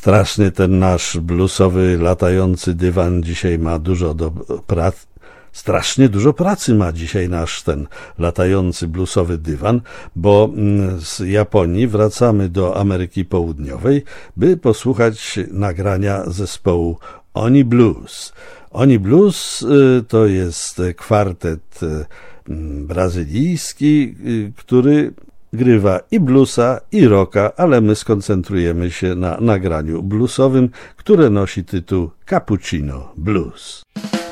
Strasznie ten nasz bluesowy, latający dywan dzisiaj ma dużo do pracy. Strasznie dużo pracy ma dzisiaj nasz ten latający bluesowy dywan, bo z Japonii wracamy do Ameryki Południowej, by posłuchać nagrania zespołu Oni Blues. Oni Blues to jest kwartet brazylijski, który grywa i bluesa, i rocka, ale my skoncentrujemy się na nagraniu bluesowym, które nosi tytuł Cappuccino Blues.